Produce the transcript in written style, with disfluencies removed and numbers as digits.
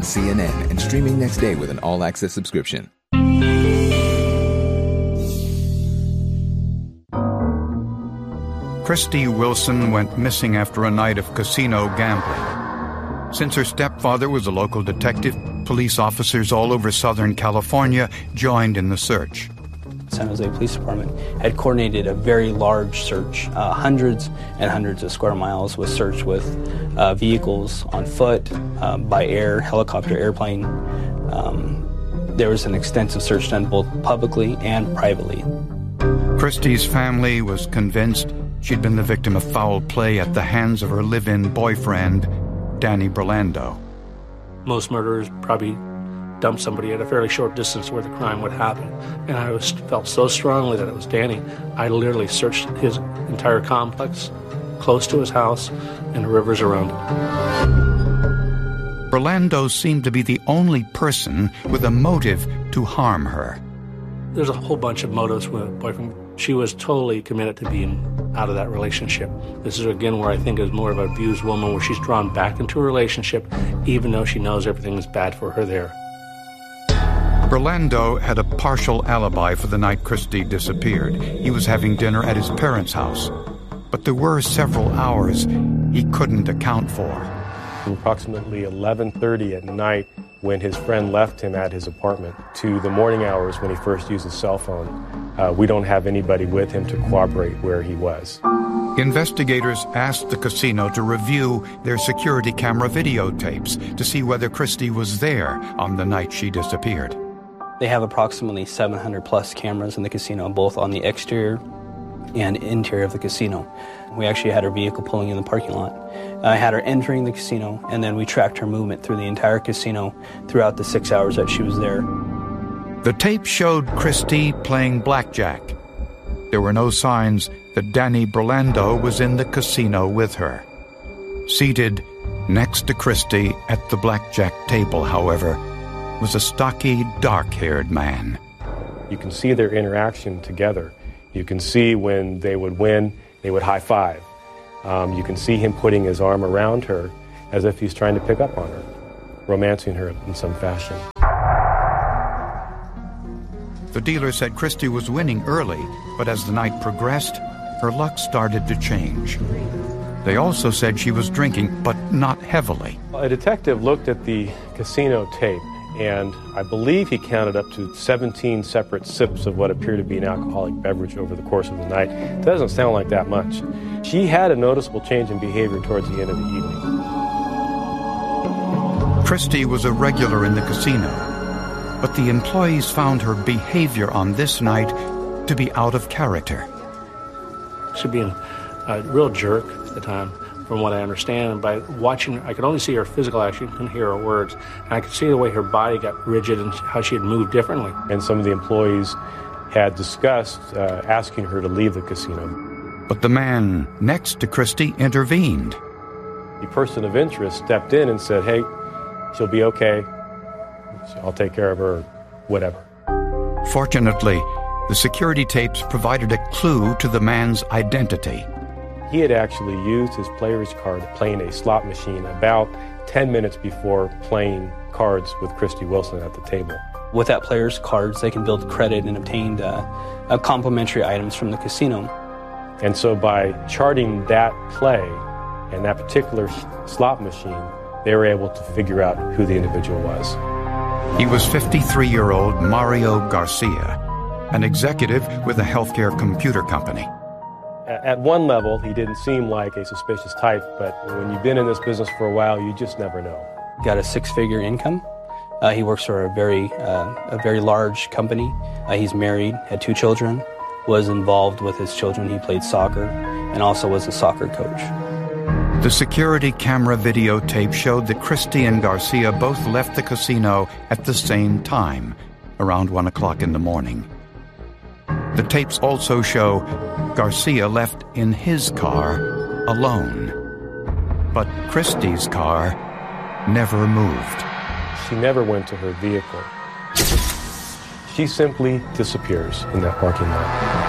CNN and streaming next day with an all-access subscription. Christy Wilson went missing after a night of casino gambling. Since her stepfather was a local detective, police officers all over Southern California joined in the search. San Jose Police Department had coordinated a very large search. Hundreds and hundreds of square miles was searched with vehicles on foot, by air, helicopter, airplane. There was an extensive search done both publicly and privately. Christy's family was convinced she'd been the victim of foul play at the hands of her live-in boyfriend, Danny Burlando. Most murderers probably dump somebody at a fairly short distance where the crime would happen. And I felt so strongly that it was Danny. I literally searched his entire complex, close to his house, and the rivers around it. Burlando seemed to be the only person with a motive to harm her. There's a whole bunch of motives with a boyfriend. She was totally committed to being out of that relationship. This is, again, where I think is more of an abused woman, where she's drawn back into a relationship, even though she knows everything is bad for her there. Burlando had a partial alibi for the night Christy disappeared. He was having dinner at his parents' house. But there were several hours he couldn't account for. Approximately 11:30 at night, when his friend left him at his apartment, to the morning hours when he first used his cell phone, we don't have anybody with him to corroborate where he was. Investigators asked the casino to review their security camera videotapes to see whether Christy was there on the night she disappeared. They have approximately 700 plus cameras in the casino, both on the exterior and interior of the casino. We actually had her vehicle pulling in the parking lot. I had her entering the casino, and then we tracked her movement through the entire casino throughout the 6 hours that she was there. The tape showed Christy playing blackjack. There were no signs that Danny Burlando was in the casino with her. Seated next to Christy at the blackjack table, however, was a stocky, dark-haired man. You can see their interaction together. You can see when they would win, they would high-five. You can see him putting his arm around her as if he's trying to pick up on her, romancing her in some fashion. The dealer said Christy was winning early, but as the night progressed, her luck started to change. They also said she was drinking, but not heavily. A detective looked at the casino tape, and I believe he counted up to 17 separate sips of what appeared to be an alcoholic beverage over the course of the night. It doesn't sound like that much. She had a noticeable change in behavior towards the end of the evening. Christy was a regular in the casino, but the employees found her behavior on this night to be out of character. She was being a real jerk at the time, from what I understand. And by watching her, I could only see her physical action, couldn't hear her words. And I could see the way her body got rigid and how she had moved differently. And some of the employees had discussed asking her to leave the casino. But the man next to Christy intervened. The person of interest stepped in and said, "Hey, she'll be okay. I'll take care of her," or whatever. Fortunately, the security tapes provided a clue to the man's identity. He had actually used his player's card playing a slot machine about 10 minutes before playing cards with Christy Wilson at the table. With that player's cards, they can build credit and obtain complimentary items from the casino. And so by charting that play and that particular slot machine, they were able to figure out who the individual was. He was 53-year-old Mario Garcia, an executive with a healthcare computer company. At one level, he didn't seem like a suspicious type, but when you've been in this business for a while, you just never know. Got a six-figure income. He works for a very large company. He's married, had 2 children, was involved with his children. He played soccer and also was a soccer coach. The security camera videotape showed that Christy and Garcia both left the casino at the same time, around 1 o'clock in the morning. The tapes also show Garcia left in his car alone. But Christy's car never moved. She never went to her vehicle. She simply disappears in that parking lot.